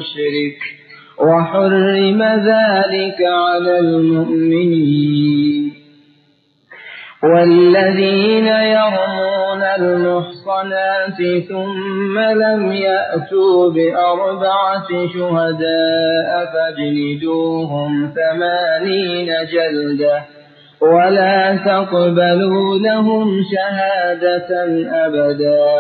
مشرك وحرم ذلك على المؤمنين. والذين يرمون المحصنات ثم لم يأتوا بأربعة شهداء فاجلدوهم 80 جلدة ولا تقبلوا لهم شهادة أبدا